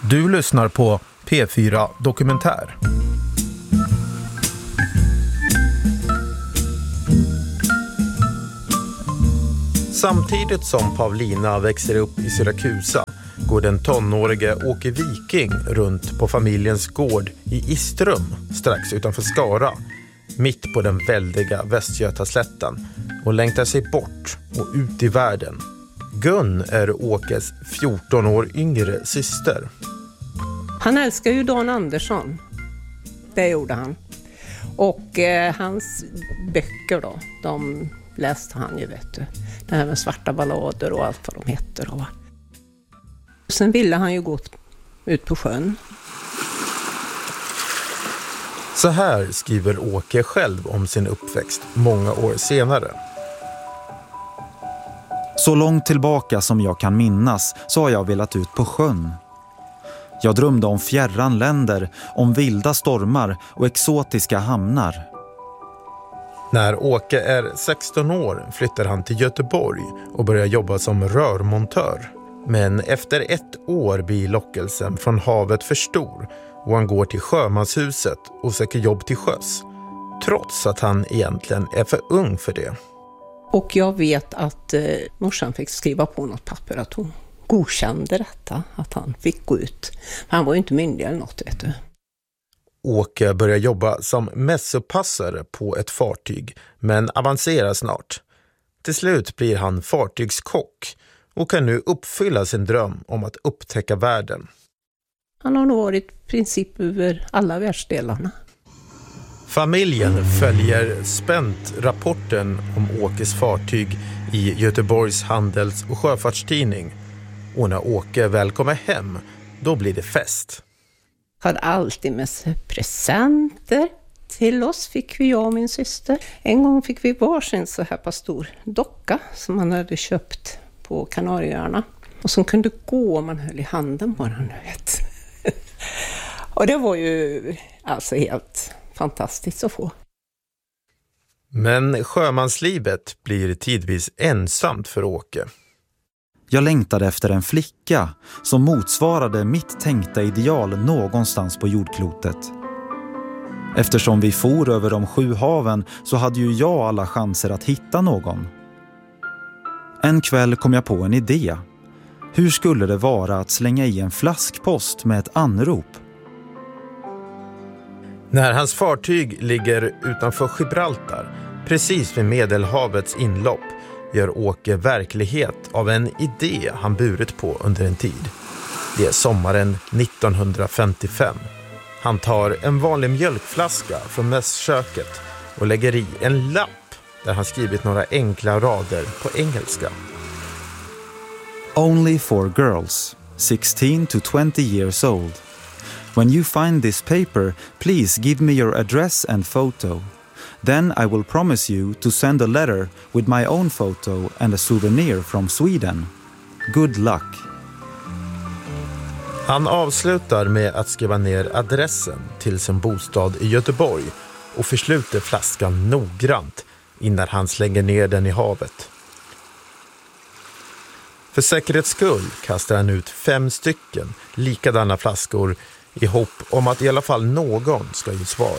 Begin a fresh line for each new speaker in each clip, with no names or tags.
Du lyssnar på P4 Dokumentär. Samtidigt som Pavlina växer upp i Syrakusa går den tonårige Åke Viking runt på familjens gård i Istrum strax utanför Skara, mitt på den väldiga Västgötaslätten, och längtar sig bort och ut i världen. Gun är Åkes 14 år yngre syster.
Han älskar ju Dan Andersson. Det gjorde han. Och hans böcker då, de läste han ju, vet du. Det här med svarta ballader och allt vad de heter. Och sen ville han ju gå ut på sjön.
Så här skriver Åke själv om sin uppväxt många år senare.
Så långt tillbaka som jag kan minnas så har jag velat ut på sjön. Jag drömde om fjärran länder, om vilda stormar och exotiska hamnar.
När Åke är 16 år flyttar han till Göteborg och börjar jobba som rörmontör. Men efter 1 år blir lockelsen från havet för stor och han går till sjömanshuset och söker jobb till sjöss. Trots att han egentligen är för ung för det.
Och jag vet att morsan fick skriva på något papper att hon godkände detta, att han fick gå ut. Han var ju inte myndig eller något, vet du.
Åke börjar jobba som mässopassare på ett fartyg, men avancerar snart. Till slut blir han fartygskock och kan nu uppfylla sin dröm om att upptäcka världen.
Han har nog varit i princip över alla världsdelarna.
Familjen följer spänt rapporten om Åkes fartyg i Göteborgs handels- och sjöfartstidning. Och när Åke väl kommer hem, då blir det fest.
Hade alltid med sig presenter. Till oss fick vi, jag och min syster. En gång fick vi varsin så här pass stor docka som man hade köpt på Kanarieöarna. Och som kunde gå om man höll i handen på den, vet. Och det var ju alltså helt fantastiskt att få.
Men sjömanslivet blir tidvis ensamt för Åke.
Jag längtade efter en flicka som motsvarade mitt tänkta ideal någonstans på jordklotet. Eftersom vi for över de 7 haven så hade ju jag alla chanser att hitta någon. En kväll kom jag på en idé. Hur skulle det vara att slänga i en flaskpost med ett anrop?
När hans fartyg ligger utanför Gibraltar, precis vid Medelhavets inlopp, gör Åke verklighet av en idé han burit på under en tid. Det är sommaren 1955. Han tar en vanlig mjölkflaska från mässköket och lägger i en lapp där han skrivit några enkla rader på engelska.
Only for girls, 16 to 20 years old. When you find this paper, please give me your address and photo. Then I will promise you to send a letter with my own photo and a souvenir from Sweden. Good luck.
Han avslutar med att skriva ner adressen till sin bostad i Göteborg och försluter flaskan noggrant innan han slänger ner den i havet. För säkerhets skull kastar han ut 5 stycken likadana flaskor i hopp om att i alla fall någon ska ge svar.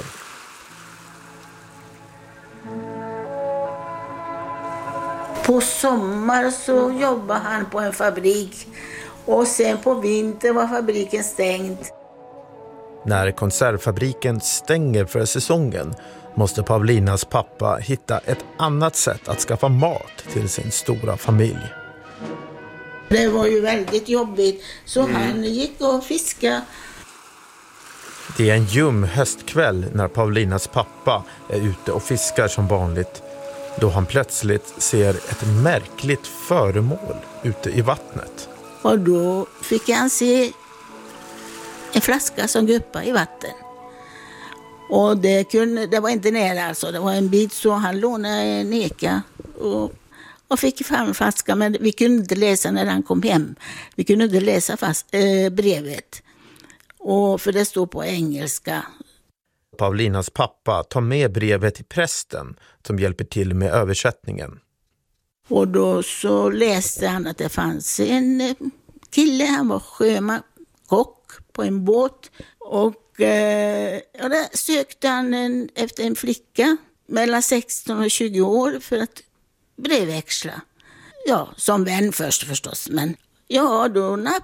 På sommar så jobbade han på en fabrik och sen på vinter var fabriken stängd.
När konservfabriken stänger för säsongen måste Pavlinas pappa hitta ett annat sätt att skaffa mat till sin stora familj.
Det var ju väldigt jobbigt så han gick och fiskade.
Det är en ljum höstkväll när Pavlinas pappa är ute och fiskar som vanligt, då han plötsligt ser ett märkligt föremål ute i vattnet.
Och då fick han se en flaska som guppade i vatten. Och det var inte nära alltså, det var en bit, så han lånade en eka och fick fram flaskan, men vi kunde inte läsa när han kom hem. Vi kunde inte läsa brevet. Och för det stod på engelska.
Pavlinas pappa tar med brevet till prästen som hjälper till med översättningen.
Och då så läste han att det fanns en kille, han var sjöman, kock på en båt. Och där sökte han efter en flicka mellan 16 och 20 år för att brevväxla. Ja, som vän först förstås. Men ja, då nappade